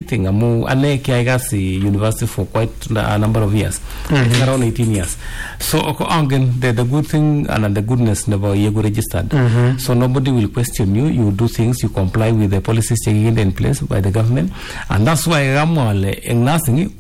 thing. Amu ane kiagasi university for quite a number of years, around 18 years. So again, the good thing and the goodness never you registered. So nobody will question you. You do things. You comply with the policies taken in place by the government, and that's why Ramwale and nothing.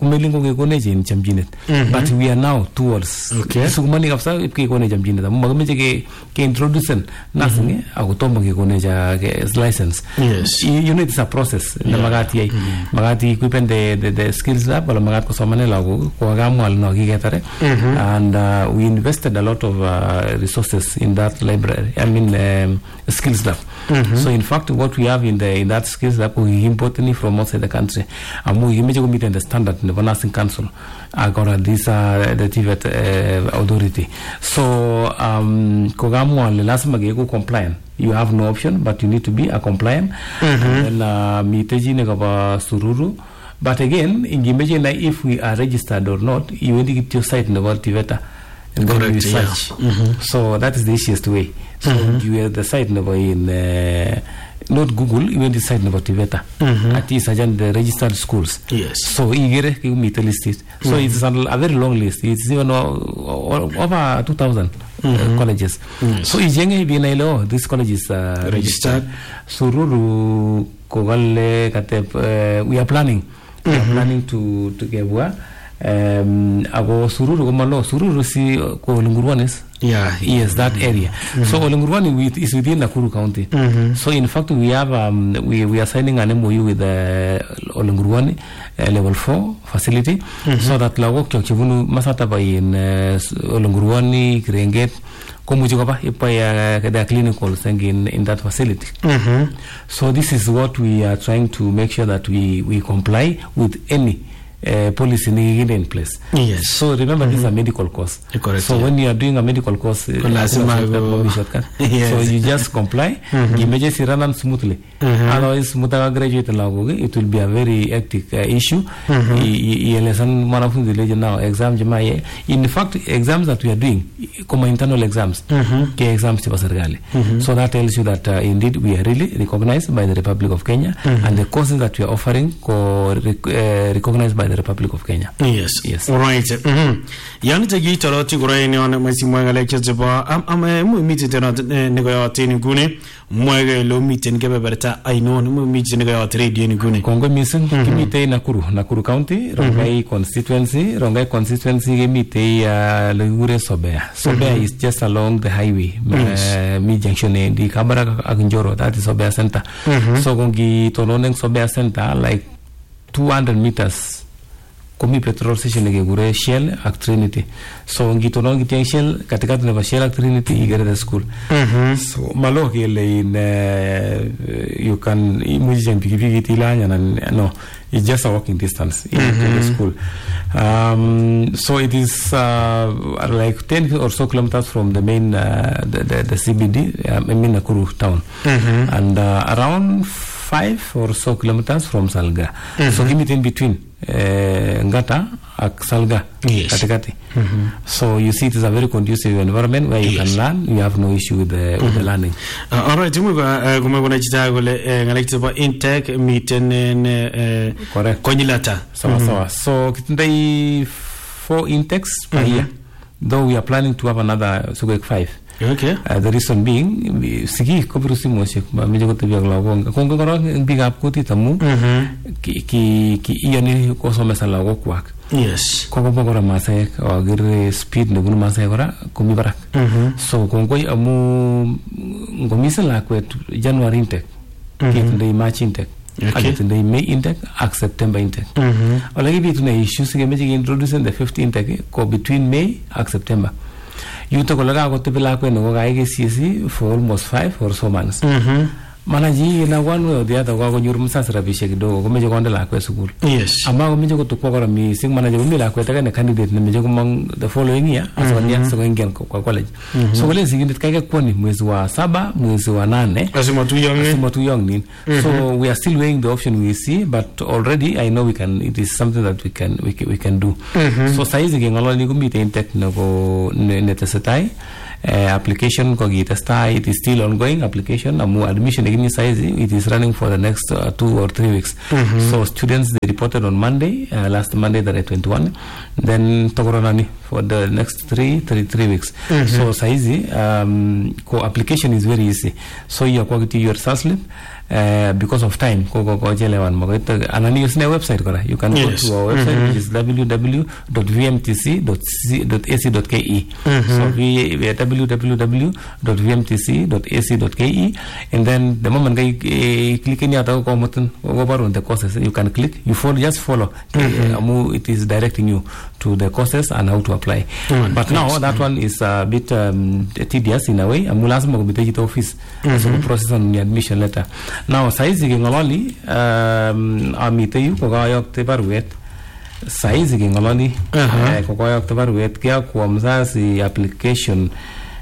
But we are now towards. Okay. So many of us introduce nothing. License. Yes. You know it's a process. Magati equipment the skills lab or magat ko samane lago ko Ramwal no gigetare. And we invested a lot of resources in that library. I mean skills lab. So in fact, what we have in that skills lab, we import from outside the country. And we meet the standard in the nursing council. This the TVET authority. So Kogamu last magego compliant. You have no option, but you need to be a compliant. And then miteji negaba sururu. But again, in imagine if we are registered or not, you will get your site in the world TVET. And then you search. So that is the easiest way. So you have the site number in not Google, even the site number TVET. At least the registered schools. Yes. So you meet a list. So it's a very long list. It's even over 2,000 colleges. So this college is registered. Sururu Kogale Katep. We are planning. We are planning to get where. Ago Sururu Gomalo, Sururu si ko Olunguruanes. Yeah. Yes, that area. So Olunguruani is within Nakuru County. So in fact, we have we are signing an MOU with Olunguruani level 4 facility, so that Lago Chivunu Masata by in Olunguruani Krenget. The clinical thing in that facility. So this is what we are trying to make sure that we comply with any policy in place. Yes. So remember, this is a medical course. Correct, so when you are doing a medical course, so you just comply. Emergency run smoothly. Otherwise, graduate it will be a very hectic issue. Now exam. In fact, exams that we are doing, internal exams, exams. So that tells you that indeed we are really recognized by the Republic of Kenya, and the courses that we are offering recognized by the Republic of Kenya. Yes. Yes. All right. Yani tagi taroti gura ni ona masimwanga lecture ba am meet tena nego tini gune mwege lo meet ni kebe berta I know no meet nego trade ni gune Kongo mission kimite Nakuru County Rongai constituency kimite Legure Sobea is just along the highway mi junction di Kabara Aginjoro, that is Sobea Center. So gongi tononeng Sobea Center like 200 meters Komi petrol station gure Shell at Trinity. So ngitono ngiteng Shell katikati na Shell at Trinity igere the school. So malo in you can imagine no, it's just a walking distance in the school. So it is like 10 or so kilometers from the main the CBD, main Nakuru town, and around 5 or so kilometers from Salga. So give it in between Ngata and Salga. Yes. Katikati. So you see it is a very conducive environment where you can learn. You have no issue with the learning. All right, kumegona chitagole ngalekitwa intake meeting correct konyilata sawa. So kitendai 4 intakes per year, though we are planning to have another 5. Okay. The reason being, sigi kopirusi moshe mijogo tebia glagonga kongo koro big up koti tamu ki yani ko somesa lago kwak. Yes. Kongo bogora masay agir speed ne bunu masay gora komi barak. So kongo amu ngomisa la kwet January intake kitende March intake kitende May intake ak September intake. Olagi bitu na issues ke meji introducing the 5th intake ko between May ak September. You took a lot of the for almost 5 or so months. Manaji in one way or the other, your Musasra Bishek do, Major school. Yes. Among Mijogo to Pogora, me, sing manager Mila, a candidate in the the following year, as 1 year so in college. So let's see the Kagakoni, Muzwa Saba, Muzwa Nane, as too young. So we are still weighing the option we see, but already I know it is something that we can do. So size again, all you meet in technical Netasetai. application kokitestai, it is still ongoing application. Admission it is running for the next 2 or 3 weeks. So students, they reported on Monday, last Monday, the 21, then Togoronani for the next 3 weeks. So saizi application is very easy. So you are your slip. Because of time, and then use the website. You can go to our website, which is www.vmtc.ac.ke. So www.vmtc.ac.ke, and then the moment you click on the courses, you can click. You just follow. It is directing you to the courses and how to apply. But now that one is a bit tedious in a way. I'm going to take it office so process on the admission letter. Now, saizi ngololi amiteyu kokayok tebarwet. Saizi ngololi kokayok tebarwet kya kwa mzazi application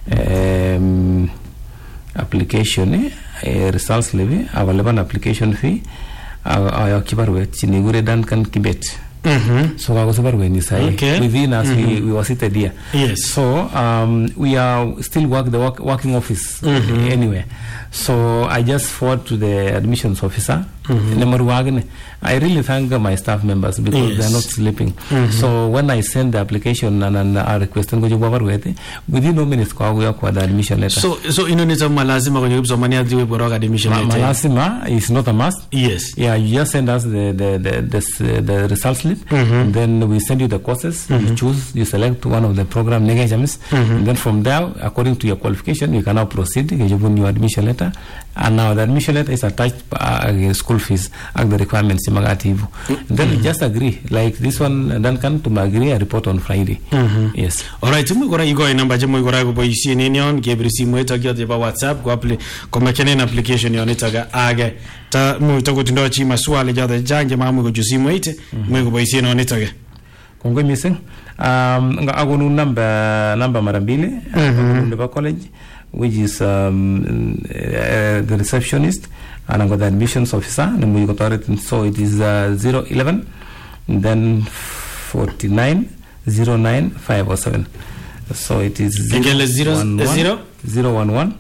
results levy available application fee ayok kibarwet chinigure Duncan Kibet. So I was very say within us we were seated here. Yes. So we are still working office anyway. So I just forward to the admissions officer. I really thank my staff members because they are not sleeping. So when I send the application and I request within no minutes we work with the admission letter. So malazima admission letter. Malazima is not a must. Yes. Yeah, you just send us the results slip. And then we send you the courses. You choose, you select one of the program negations. And then from there, according to your qualification, you can now proceed. You give your admission letter. And now the admission letter is attached school fees and the requirements. Then we just agree. Like this one, Duncan, to agree a report on Friday. Yes. All right. You go in number. You go to see Ninion. Give receive mo itagia deba WhatsApp. Go apply. Kama kene application yon itaga age. Ta mo itago tindo chi maswali jada jange mamu go jusi mo ite. Mo go isi no itaga. Kongo missing. Agonu number marambili. Agonu college, which is the receptionist. And I got the admissions officer, and we got it. So it is 011, then 49 09 507. So it is 011 011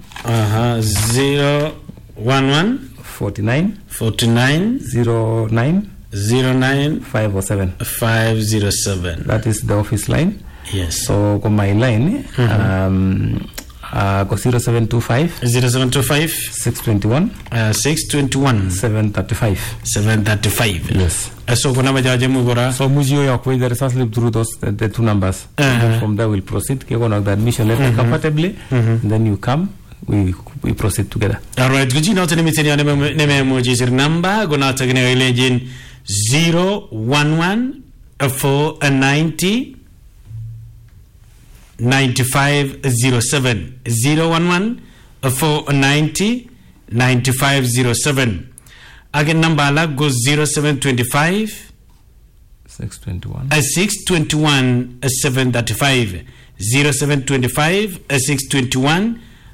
49 09 507. That is the office line. Yes. So my line. 0725 621 735. Yes. So kuna majaje mugora. So mujio ya kwa the results slip through those the two numbers. And from there we'll proceed. Kiko na the admission letter comfortably. Then you come. We proceed together. All right. Guji na tani miteni neme mujisir number. Guna tagine legend 011 490 9507 011 490 9507. Again, number la goes 0725 621 735 0725 621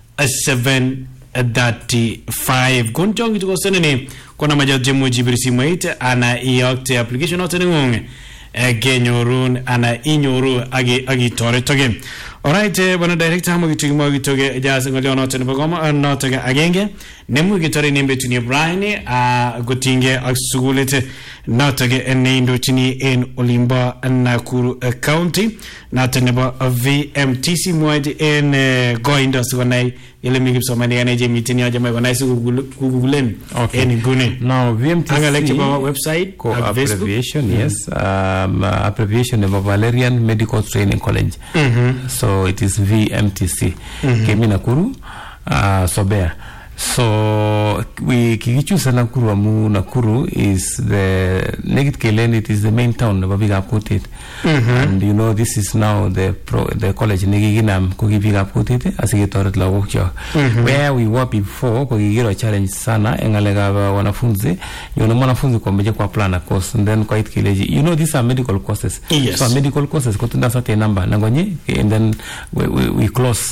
735. Gonjong ito ko sanene kona majaje mujibirisi moite ana iyokte application otene ngonge genyorun ana inyoru agi tore toge. Alright, bana director mo gitoge jasa ngole no tene bagoma no toge agenge nemu gitore nembe tuni Brian gotinge asugulete no toge enindo chini en Olimba Nakuru County na tene ba VMTC moide en goinda sugonai ile migipso mani anaje mitini aje mai gonai sugugulen en gune. Now VMTC angaleke ba website ko abbreviation yes abbreviation of Valerian Medical Training College. So it is VMTC. Kemi Nakuru, Sobea. So we kikichusa Nakuru amu Nakuru is the Negit Kelen. It is the main town of Biga Putit, and you know this is now the college Negiginam Kugibiga Putit as a getoret la workshop where we were before Kogiro challenge sana engalega wanafunzi wanafunzi kwa meje kwa plan course and then quite kileji. You know these are medical courses. Yes. So medical courses kotunda certain number nangonye and then we close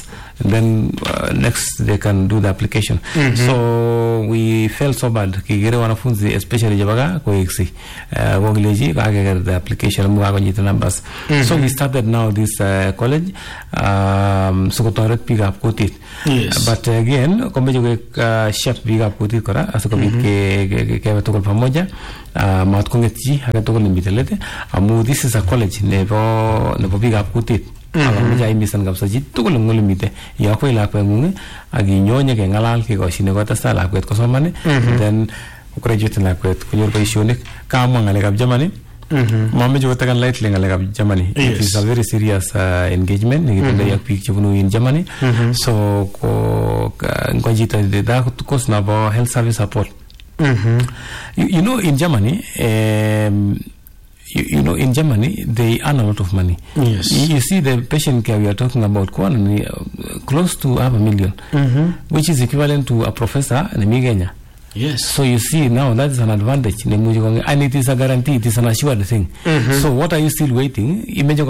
and then next they can do the application. So we felt so bad kigere wanafunzi especially jabaga ko exi wogileji ka get the application mu ga nyita numbers. So we started now this college so to pick up kotit. But again kombe chef pick up kotit kora asiko ke to pamoja mat kongetji haga to limitelete amu this is a college nebo pick up kotit. Aga imisan kapsa jittu ko ngolumite ya ko ila ko ngunge agi nyonye ke ngalal ke ko shine ko tasta la kwet ko somane then graduate la kwet ko nyor paishonik ka mo ngale kap jamani mamme jo tagan lightly ngale kap jamani. It is a very serious engagement ni gitende yak pik chunu in Germany. So ko ngojita de da ko na bo health service support. You know in Germany you know, in Germany, they earn a lot of money. Yes. You see the patient care we are talking about, close to 500,000, which is equivalent to a professor in Kenya. Yes. So you see now that is an advantage, and it is a guarantee, it is an assured thing. So what are you still waiting? Imagine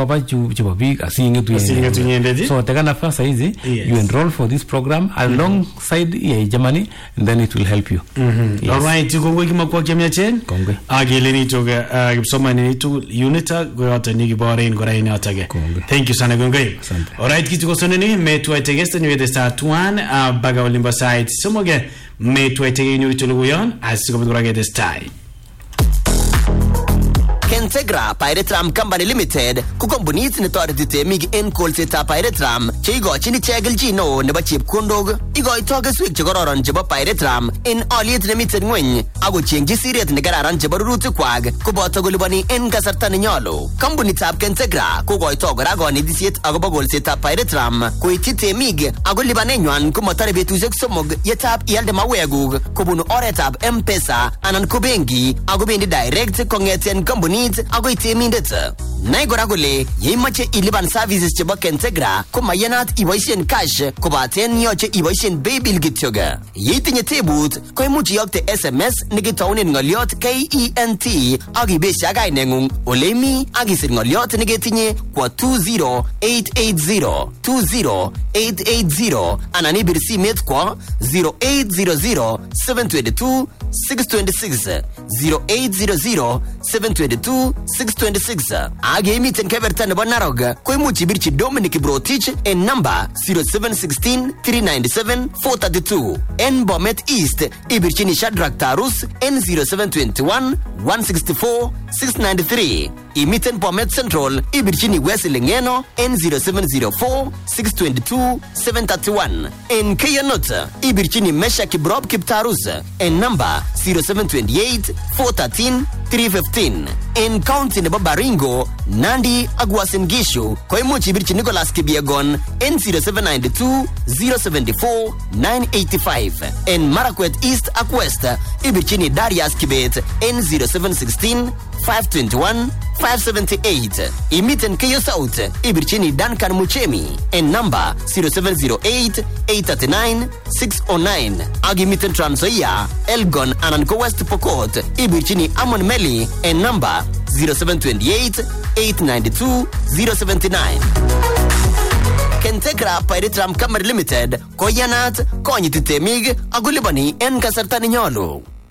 so Tegana first easy. You enroll for this program alongside Germany, and then it will help you. All right, you go wiki makwa kemya chen. Kongwe. Agileni toga gipsoma ni tu unita goyata nigi bore in goraini atage. Thank you sana gongwe. All right, kitu kosoneni me tu ategesta ni wede start one baga olimba site. Somoge me tu atege ni tuluguyon asiko bidurage this time. Kentegra Pirateram Company Limited kukombunit ni torti temig in kolseta Pirateram che igo chini chegel jino ne ba chip kundog igo itoge swik chegororon chebo Pirateram in oliet limited ngweny ago chengi siriet ne gararan chebo rutu kwag kuboto gulibani in kasarta ni nyolo company tap Kentegra kugo itoge rago ni disiet ago bagolseta Pirateram kuiti temig ago libane nywan kumotare betusek somog yetap ialde mawegug kubunu oretab M-Pesa anan kubengi ago bendi direct kongeten company ago itemindet naigora gole yimache iliban services chebo Kentegra kuma yanat iboisien cash kubaten yoche iboisien baybill gityoga yitinye tebut ko imuchi yokte SMS nigitaunen ngoliot KENT agi besha gainengung olemi agi sir ngoliot nigetinye kwa 20880 anani birsi met kwa 0800 722 626 0800 722 626 age miten kevertan bonarog ko imuchi birchi Dominic Brotich en number 0716 397 432 en Bomet East ibirchini Shadrack Tarus en 0721 164 693 imiten Bomet Central ibirchini Wesley Ngeno en 0704 622 731 en Kayonot ibirchini Mesha Kibrob Kiptarus en number 0728 413 315 in county nebo Baringo Nandi Agwasin Gishu ko imuchi birchi Nicholas Kibiegon in 0792 074 985 in Marakwet East Akwest ibirchini Darius Kibet in 0716 521 578 imiten Keyo South ibirchini Duncan Muchemi in number 0708 839 609 agimiten Transoia Elgon Ananko West Pokot ibirchini Amon Meli in number 0728 892 079 Kentegra Pirateram Company Limited koyanat konyiti temig agulibani en kasarta ni nyolo.